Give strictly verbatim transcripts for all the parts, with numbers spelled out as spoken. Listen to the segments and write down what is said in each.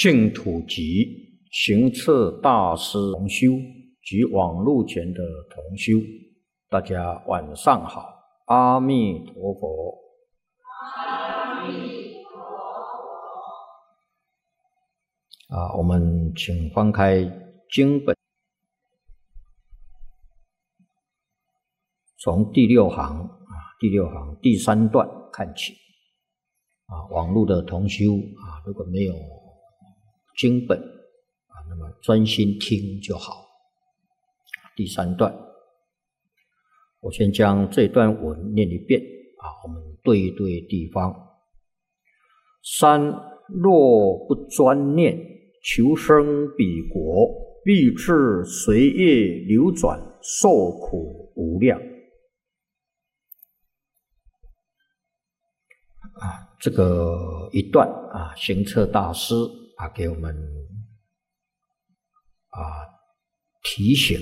净土集行测大师同修及网络前的同修，大家晚上好，阿弥陀佛。 阿弥陀佛。 啊，我们请翻开经本，从第六行啊，第六行第三段看起。啊，网络的同修啊，如果没有经本啊，那么专心听就好。第三段，我先将这段文念一遍啊，我们对一对地方。三若不专念，求生彼国，必致随业流转，受苦无量。啊，这个一段啊，行测大师啊给我们啊提醒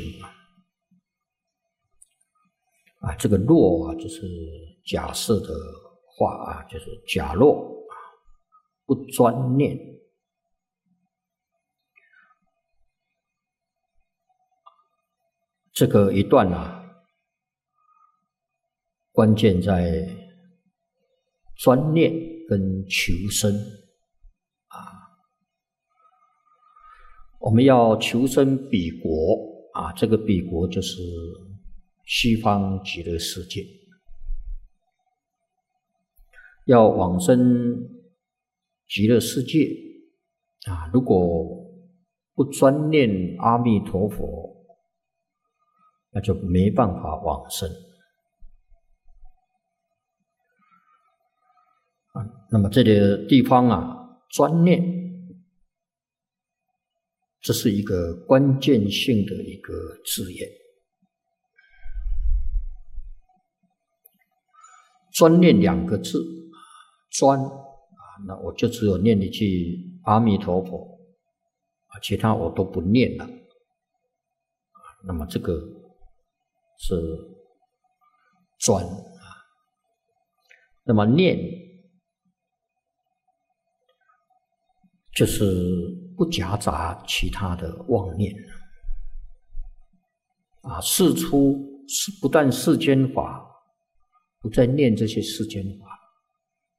啊，这个若啊就是假设的话啊，就是假若啊不专念，这个一段啊，关键在专念跟求生啊，我们要求生彼国啊，这个彼国就是西方极乐世界，要往生极乐世界啊，如果不专念阿弥陀佛，那就没办法往生。啊，那么这个地方啊，专念，这是一个关键性的一个字眼。专念两个字，专啊，那我就只有念一句阿弥陀佛啊，其他我都不念了。啊，那么这个是专啊，那么念就是不夹杂其他的妄念啊，事出是不但世间法，不再念这些世间法，